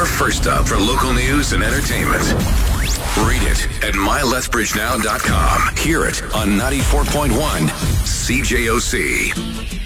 Your first stop for local news and entertainment. Read it at mylethbridgenow.com. Hear it on 94.1 CJOC.